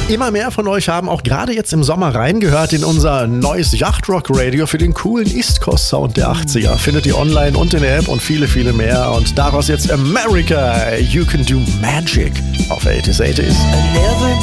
Immer mehr von euch haben auch gerade jetzt im Sommer reingehört in unser neues Yachtrock-Radio für den coolen East Coast Sound der 80er. Findet ihr online und in der App und viele, viele mehr. Und daraus jetzt America, You Can Do Magic auf 80s.